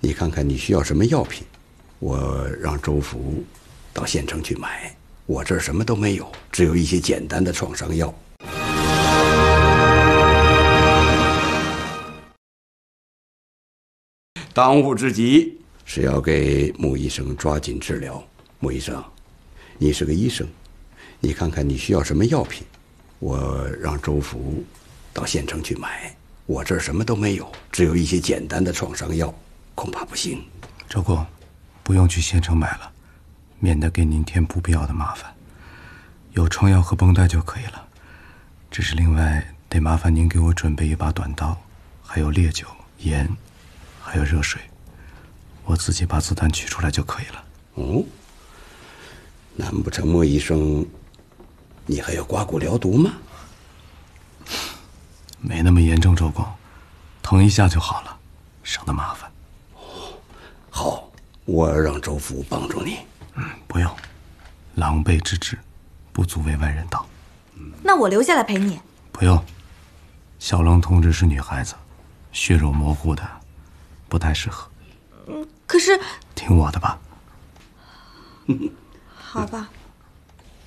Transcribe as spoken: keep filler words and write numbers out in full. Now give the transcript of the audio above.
你看看你需要什么药品，我让周福到县城去买。我这儿什么都没有，只有一些简单的创伤药。当务之急是要给穆医生抓紧治疗。穆医生，你是个医生，你看看你需要什么药品，我让周福到县城去买。我这儿什么都没有，只有一些简单的创伤药，恐怕不行。 周公，不用去县城买了，免得给您添不必要的麻烦。有创药和绷带就可以了。只是另外得麻烦您给我准备一把短刀，还有烈酒、盐，还有热水。我自己把子弹取出来就可以了。 哦，难不成莫医生，你还要刮骨疗毒吗？ 没那么严重，周公，疼一下就好了，省得麻烦。 哦，好，我让周福帮助你。 嗯，不用，狼狈之至，不足为外人道。 那我留下来陪你。 不用，小冷同志是女孩子，血肉模糊的，不太适合。 嗯，可是听我的吧。 好吧。